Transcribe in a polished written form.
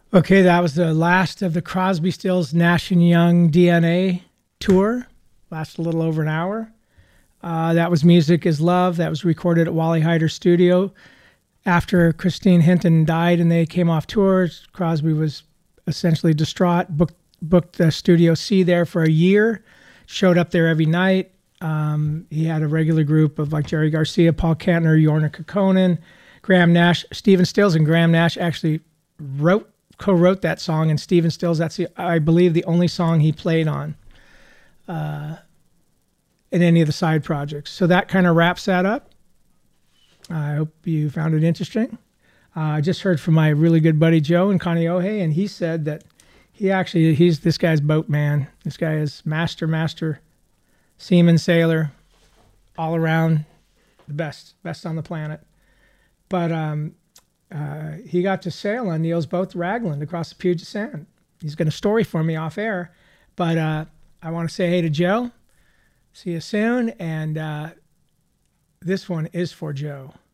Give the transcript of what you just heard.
Okay, that was the last of the Crosby, Stills, Nash and Young DNA tour. Lasted a little over an hour. That was Music is Love. That was recorded at Wally Heider Studio. After Christine Hinton died and they came off tours, Crosby was essentially distraught, booked the Studio C there for a year, showed up there every night. He had a regular group of like Jerry Garcia, Paul Kantner, Yorna Kekkonen, Graham Nash. Stephen Stills and Graham Nash actually co-wrote that song, and Stephen Stills, that's, I believe, the only song he played on in any of the side projects. So that kind of wraps that up. I hope you found it interesting. I just heard from my really good buddy Joe in Kaneohe, and he said that he's this guy's boat man. This guy is master seaman, sailor, all around the best on the planet. But he got to sail on Neil's boat, the Raglan, across the Puget Sound. He's got a story for me off air, but I want to say hey to Joe. See you soon, and this one is for Joe.